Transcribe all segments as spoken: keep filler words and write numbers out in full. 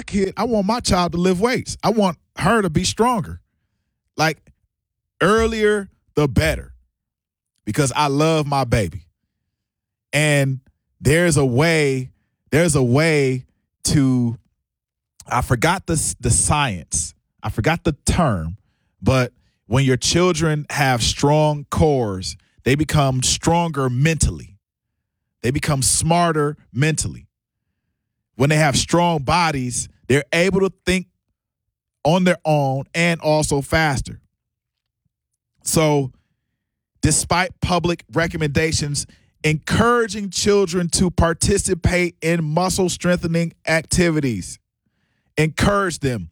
kid, I want my child to lift weights. I want her to be stronger. Like, earlier, the better. Because I love my baby. And there's a way, there's a way to, I forgot the, the science. I forgot the term. But when your children have strong cores, they become stronger mentally. They become smarter mentally. When they have strong bodies, they're able to think on their own and also faster. So, despite public recommendations encouraging children to participate in muscle strengthening activities, encourage them.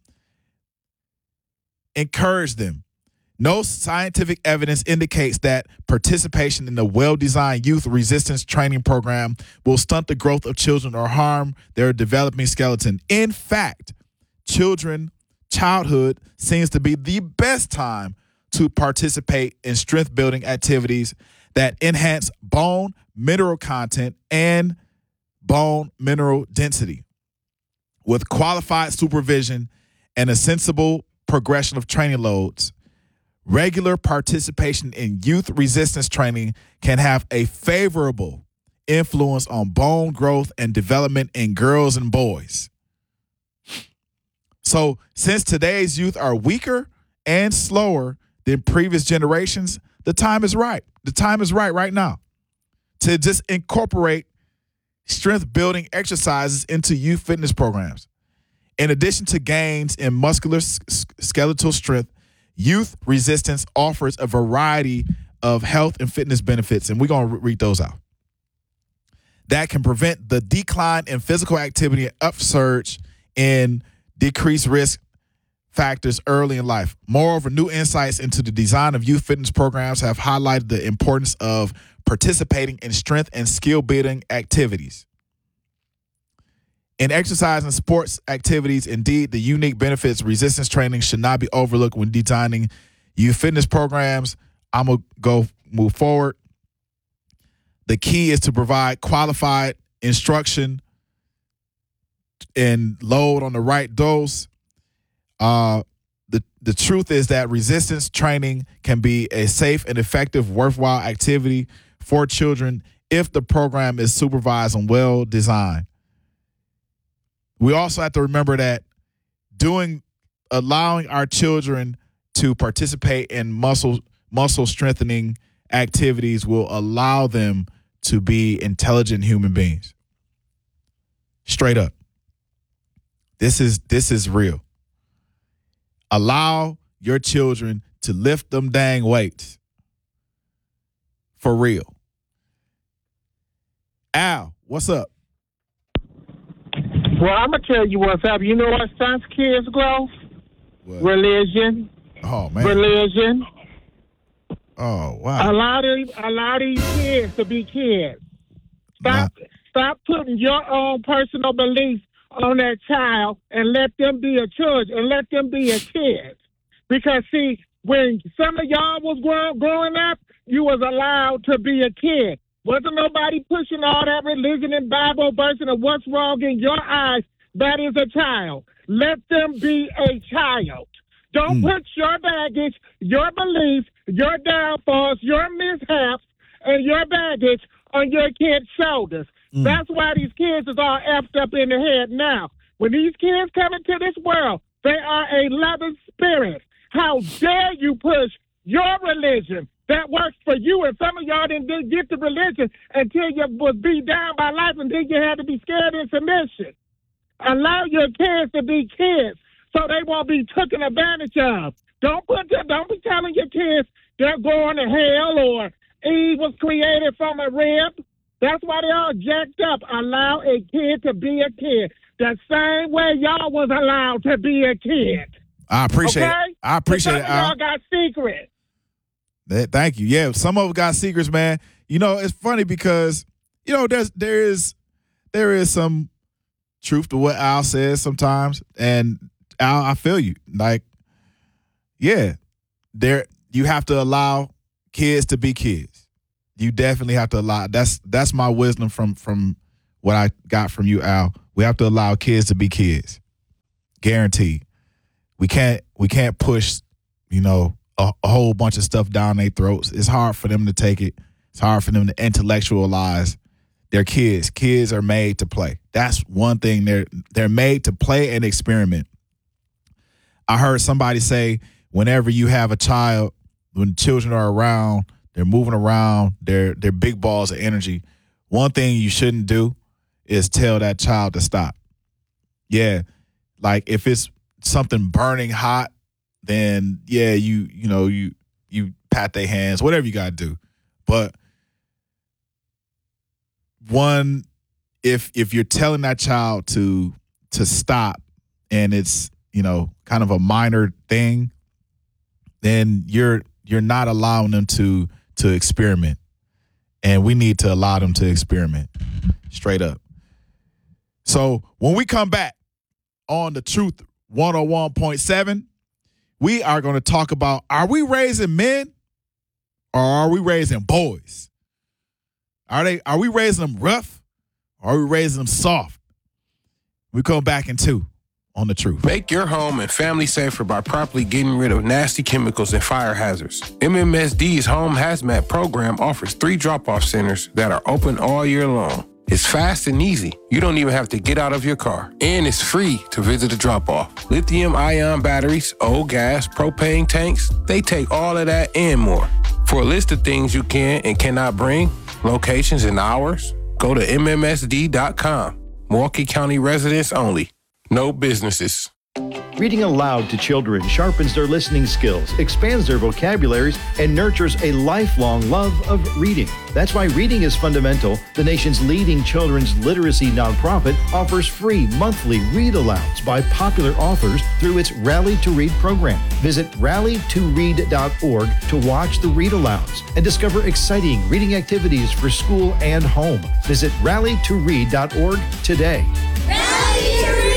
Encourage them. No scientific evidence indicates that participation in the well-designed youth resistance training program will stunt the growth of children or harm their developing skeleton. In fact, children, childhood seems to be the best time to participate in strength-building activities that enhance bone mineral content and bone mineral density. With qualified supervision and a sensible progression of training loads, regular participation in youth resistance training can have a favorable influence on bone growth and development in girls and boys. So, since today's youth are weaker and slower than previous generations, the time is right. The time is right right now to just incorporate strength building exercises into youth fitness programs. In addition to gains in muscular s- skeletal strength, youth resistance offers a variety of health and fitness benefits, and we're going to read those out, that can prevent the decline in physical activity and upsurge in decreased risk factors early in life. Moreover, new insights into the design of youth fitness programs have highlighted the importance of participating in strength and skill building activities. In exercise and sports activities, indeed, the unique benefits of resistance training should not be overlooked when designing youth fitness programs. I'm going to go move forward. The key is to provide qualified instruction and load on the right dose. Uh, the, the truth is that resistance training can be a safe and effective, worthwhile activity for children if the program is supervised and well designed. We also have to remember that doing, allowing our children to participate in muscle muscle strengthening activities will allow them to be intelligent human beings. Straight up. This is this is real. Allow your children to lift them dang weights. For real. Al, what's up? Well, I'm going to tell you what's up. You know what stunts kids grow? What? Religion. Oh, man. Religion. Oh, wow. Allow these, allow these kids to be kids. Stop, My- stop putting your own personal beliefs on that child and let them be a judge and let them be a kid. Because, see, when some of y'all was grow, growing up, you was allowed to be a kid. Wasn't nobody pushing all that religion and Bible version of what's wrong in your eyes. That is a child. Let them be a child. Don't Mm. put your baggage, your beliefs, your downfalls, your mishaps, and your baggage on your kids' shoulders. Mm. That's why these kids is all effed up in the head now. When these kids come into this world, they are a loving spirit. How dare you push your religion that works for you? And some of y'all didn't didn't get the religion until you was beat down by life, and then you had to be scared in submission. Allow your kids to be kids so they won't be taken advantage of. Don't put them, don't be telling your kids they're going to hell or Eve was created from a rib. That's why they all jacked up. Allow a kid to be a kid. The same way y'all was allowed to be a kid. I appreciate okay? it. I appreciate Some it, of Al. y'all got secrets. That- Thank you. Yeah, some of us got secrets, man. You know, it's funny because, you know, there's there is there is some truth to what Al says sometimes. And Al, I feel you. Like, yeah, there you have to allow kids to be kids. You definitely have to allow. That's that's my wisdom from from what I got from you, Al. We have to allow kids to be kids. guaranteed. We can't we can't push, you know, a, a whole bunch of stuff down their throats. It's hard for them to take it. It's hard for them to intellectualize their kids. Kids are made to play. That's one thing. They're they're made to play and experiment. I heard somebody say, whenever you have a child, when children are around, they're moving around, they're they're big balls of energy. One thing you shouldn't do is tell that child to stop. Yeah, like if it's something burning hot, then yeah, you you know you you pat their hands, whatever you gotta do. But one, if if you're telling that child to to stop, and it's, you know, kind of a minor thing, then you're you're not allowing them to to experiment. And we need to allow them to experiment, straight up. So when we come back on The Truth one oh one point seven, we are going to talk about, are we raising men or are we raising boys? Are they? Are we raising them rough or are we raising them soft? We come back in two on The Truth. Make your home and family safer by properly getting rid of nasty chemicals and fire hazards. M M S D's Home Hazmat program offers three drop-off centers that are open all year long. It's fast and easy. You don't even have to get out of your car. And it's free to visit a drop-off. Lithium-ion batteries, old gas, propane tanks, they take all of that and more. For a list of things you can and cannot bring, locations and hours, go to M M S D dot com. Milwaukee County residents only. No businesses. Reading aloud to children sharpens their listening skills, expands their vocabularies, and nurtures a lifelong love of reading. That's why Reading is Fundamental, the nation's leading children's literacy nonprofit, offers free monthly read-alouds by popular authors through its Rally to Read program. Visit rally to read dot org to watch the read-alouds and discover exciting reading activities for school and home. Visit rally to read dot org today. Rally to Read!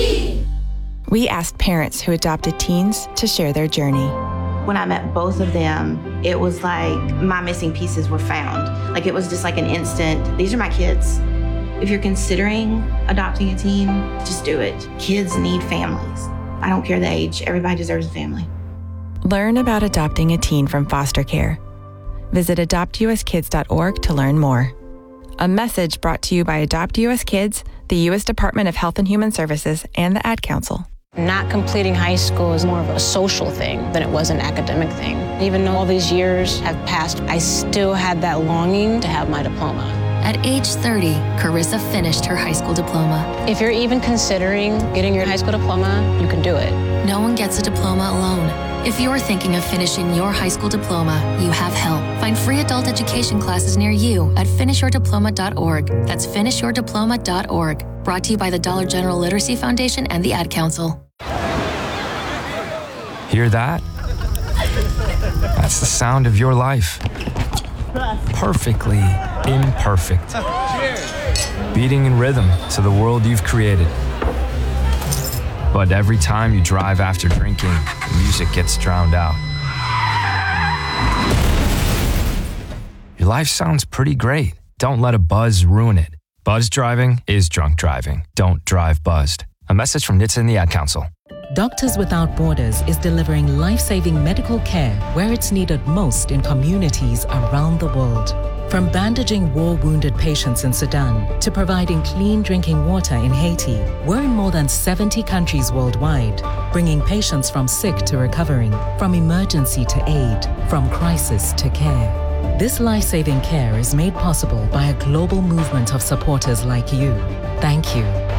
We asked parents who adopted teens to share their journey. When I met both of them, it was like my missing pieces were found. Like it was just like an instant, these are my kids. If you're considering adopting a teen, just do it. Kids need families. I don't care the age, everybody deserves a family. Learn about adopting a teen from foster care. Visit adopt u s kids dot org to learn more. A message brought to you by Adopt U S Kids, the U S Department of Health and Human Services, and the Ad Council. Not completing high school is more of a social thing than it was an academic thing. Even though all these years have passed, I still had that longing to have my diploma. At age thirty, Carissa finished her high school diploma. If you're even considering getting your high school diploma, you can do it. No one gets a diploma alone. If you're thinking of finishing your high school diploma, you have help. Find free adult education classes near you at finish your diploma dot org. That's finish your diploma dot org. Brought to you by the Dollar General Literacy Foundation and the Ad Council. Hear that? That's the sound of your life. Perfectly imperfect. Beating in rhythm to the world you've created. But every time you drive after drinking, the music gets drowned out. Your life sounds pretty great. Don't let a buzz ruin it. Buzz driving is drunk driving. Don't drive buzzed. A message from N H T S A and the Ad Council. Doctors Without Borders is delivering life-saving medical care where it's needed most in communities around the world. From bandaging war-wounded patients in Sudan to providing clean drinking water in Haiti, we're in more than seventy countries worldwide, bringing patients from sick to recovering, from emergency to aid, from crisis to care. This life-saving care is made possible by a global movement of supporters like you. Thank you.